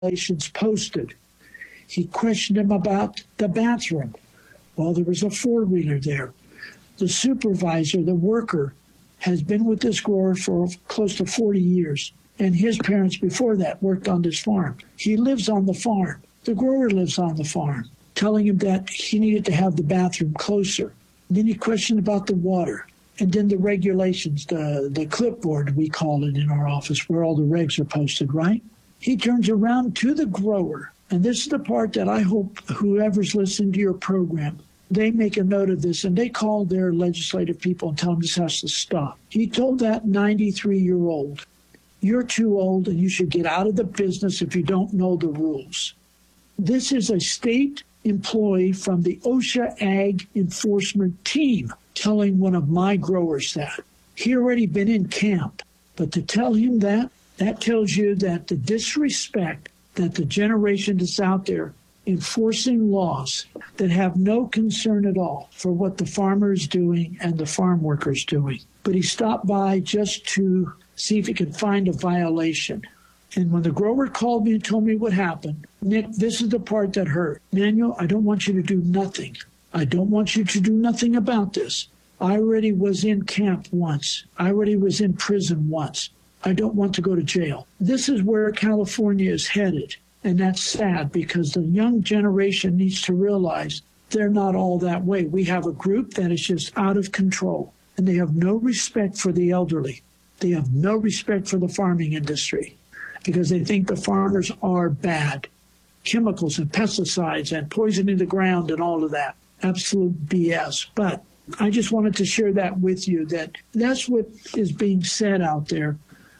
regulations posted. He questioned him about the bathroom. Well, there was a four-wheeler there. The supervisor, the worker, has been with this grower for close to 40 years, and his parents before that worked on this farm. He lives on the farm. The grower lives on the farm, telling him that he needed to have the bathroom closer. And then he questioned about the water, and then the regulations, the clipboard, we call it in our office, where all the regs are posted, right? He turns around to the grower, and this is the part that I hope whoever's listening to your program, they make a note of this, and they call their legislative people and tell them this has to stop. He told that 93-year-old, you're too old and you should get out of the business if you don't know the rules. This is a state employee from the OSHA Ag Enforcement Team telling one of my growers that. He already been in camp, but to tell him that tells you that the disrespect that the generation that's out there enforcing laws that have no concern at all for what the farmer is doing and the farm workers doing. But he stopped by just to see if he could find a violation. And when the grower called me and told me what happened, Nick, this is the part that hurt. Manuel, I don't want you to do nothing. I don't want you to do nothing about this. I already was in camp once. I already was in prison once. I don't want to go to jail. This is where California is headed. And that's sad because the young generation needs to realize they're not all that way. We have a group that is just out of control, and they have no respect for the elderly. They have no respect for the farming industry because they think the farmers are bad. Chemicals and pesticides and poisoning the ground and all of that. Absolute BS. But I just wanted to share that with you, that that's what is being said out there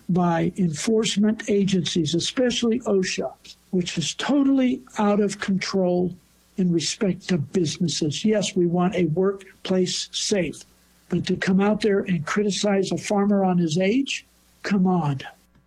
by enforcement agencies, especially OSHA, which is totally out of control in respect to businesses. Yes, we want a workplace safe, but to come out there and criticize a farmer on his age, come on.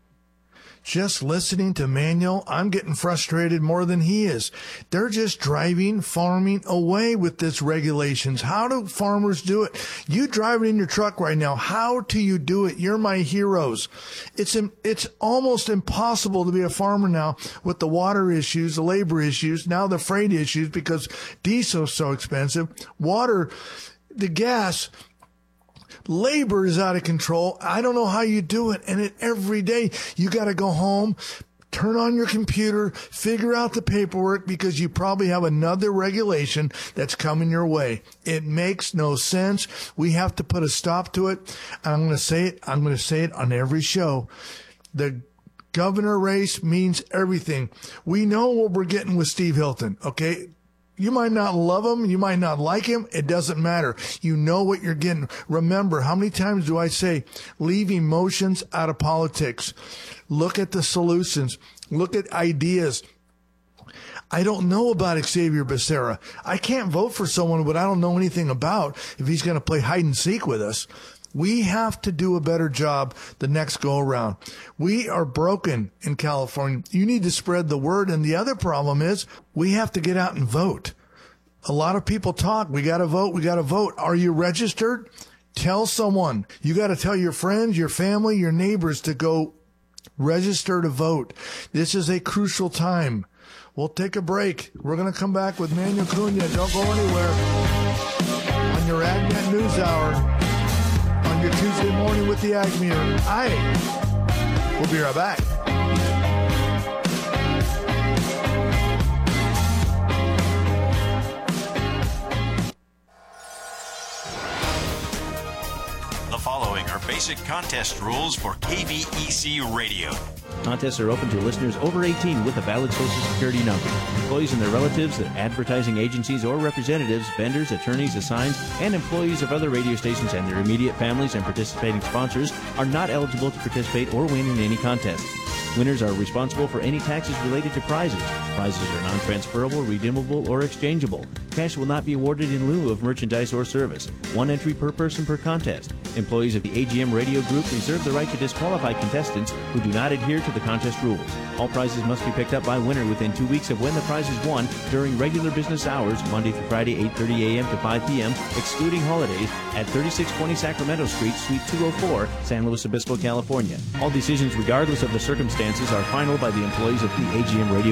Just listening to Manuel, I'm getting frustrated more than he is. They're just driving farming away with this regulations. How do farmers do it? You driving in your truck right now, how do you do it? You're my heroes. It's almost impossible to be a farmer now with the water issues, the labor issues, now the freight issues because diesel's so expensive. Water, the gas, labor is out of control. I don't know how you do it. And every day you got to go home, turn on your computer, figure out the paperwork because you probably have another regulation that's coming your way. It makes no sense. We have to put a stop to it. And I'm going to say it. I'm going to say it on every show. The governor race means everything. We know what we're getting with Steve Hilton. Okay. You might not love him. You might not like him. It doesn't matter. You know what you're getting. Remember, how many times do I say leave emotions out of politics? Look at the solutions. Look at ideas. I don't know about Xavier Becerra. I can't vote for someone what I don't know anything about if he's going to play hide and seek with us. We have to do a better job the next go around. We are broken in California. You need to spread the word. And the other problem is we have to get out and vote. A lot of people talk. We got to vote. We got to vote. Are you registered? Tell someone. You got to tell your friends, your family, your neighbors to go register to vote. This is a crucial time. We'll take a break. We're going to come back with Manuel Cunha. Don't go anywhere. On your AgNet News Hour. On your Tuesday morning with the Ag Meter. We'll be right back. The following are basic contest rules for KVEC Radio. Contests are open to listeners over 18 with a valid Social Security number. Employees and their relatives, advertising agencies or representatives, vendors, attorneys, assigns, and employees of other radio stations and their immediate families and participating sponsors are not eligible to participate or win in any contests. Winners are responsible for any taxes related to prizes. Prizes are non-transferable, redeemable, or exchangeable. Cash will not be awarded in lieu of merchandise or service. One entry per person per contest. Employees of the AGM Radio Group reserve the right to disqualify contestants who do not adhere to the contest rules. All prizes must be picked up by winner within 2 weeks of when the prize is won during regular business hours, Monday through Friday, 8:30 a.m. to 5 p.m., excluding holidays, at 3620 Sacramento Street, Suite 204, San Luis Obispo, California. All decisions, regardless of the circumstances, are final by the employees of the AGM Radio